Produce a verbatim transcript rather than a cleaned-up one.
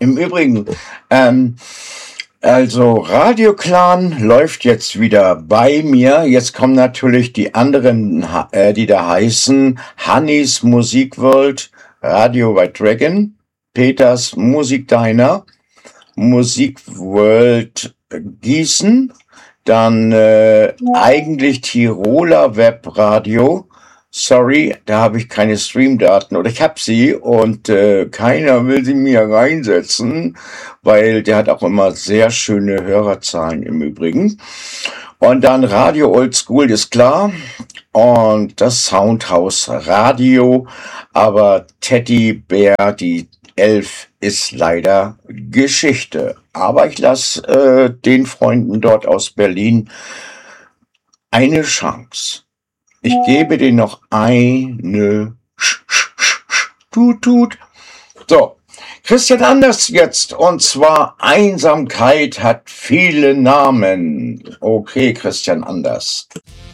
Im Übrigen, ähm, also Radio Clan läuft jetzt wieder bei mir. Jetzt kommen natürlich die anderen, äh, die da heißen Hannis Musikworld, Radio by Dragon, Peters Musikdiner, Musikworld Gießen, dann äh, eigentlich Tiroler Webradio. Sorry, da habe ich keine Streamdaten oder ich habe sie und äh, keiner will sie mir reinsetzen, weil der hat auch immer sehr schöne Hörerzahlen im Übrigen. Und dann Radio Oldschool ist klar und das Soundhouse Radio, aber Teddybär, die Elf ist leider Geschichte. Aber ich lasse äh, den Freunden dort aus Berlin eine Chance. Ich gebe denen noch eine Sch Sch Sch Sch Tut Tut. So, Christian Anders jetzt. Und zwar Einsamkeit hat viele Namen. Okay, Christian Anders.